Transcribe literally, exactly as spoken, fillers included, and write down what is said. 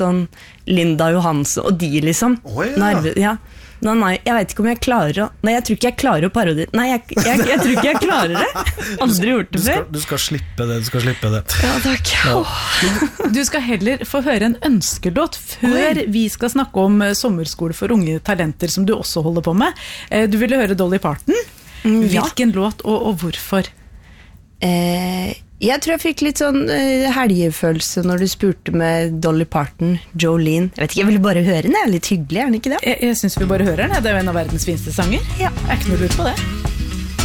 sånn Linda Johansson og de liksom. Å, ja. Nerve, ja. Nei, nei, jeg vet ikke om jeg klarer å Nei, jeg tror ikke jeg klarer å parodi Nei, jeg, jeg, jeg tror ikke jeg klarer det. Aldri gjort det Du skal, før. du skal slippe det, du skal slippe det. Ja, takk. Ja. Du skal heller få høre en ønskelåt før vi skal snakke om eh, sommerskole for unge talenter, som du også holder på med. Eh, Du ville høre Dolly Parton. Mm, ja. Hvilken låt, og, og hvorfor? Eh, jeg tror jeg fikk litt sånn eh, helgefølelse når du spurte med Dolly Parton, Jolene. Jeg vet ikke, jeg ville bare høre den, jeg er litt hyggelig, er den ikke det? Jeg, jeg synes vi bare hører den, det er jo en av verdens fineste sanger. Ja. Jeg er ikke noe lurt på det.